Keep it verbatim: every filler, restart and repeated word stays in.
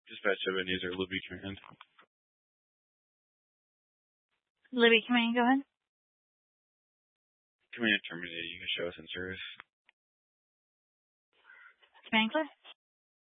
Dispatch Ebenezer, Libby Command. Libby Command, go ahead. Command terminated. You can show us in service. Command clear.